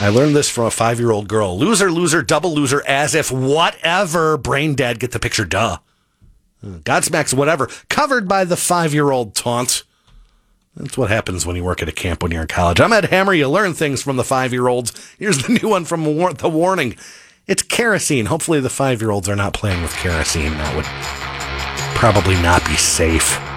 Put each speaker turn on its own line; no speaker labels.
I learned this from a 5-year-old girl. Loser, loser, double loser, as if whatever. Brain dead, get the picture, duh. Godsmack's whatever. Covered by the 5-year-old taunt. That's what happens when you work at a camp when you're in college. I'm Ed Hammer. You learn things from the 5-year-olds. Here's the new one from The Warning. It's kerosene. Hopefully the 5-year-olds are not playing with kerosene. That would probably not be safe.